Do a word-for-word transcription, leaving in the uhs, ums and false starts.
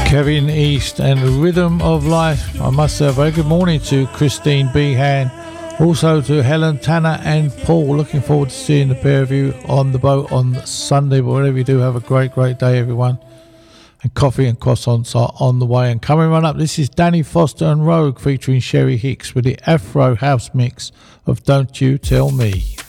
Kevin East and Rhythm of Life. I must say a very good morning to Christine Behan, also to Helen, Tanner and Paul. Looking forward to seeing the pair of you on the boat on Sunday, but whatever you do, have a great, great day, everyone. And coffee and croissants are on the way. And coming right up, this is Danny Foster and Rogue featuring Sherry Hicks with the Afro House mix of Don't You Tell Me.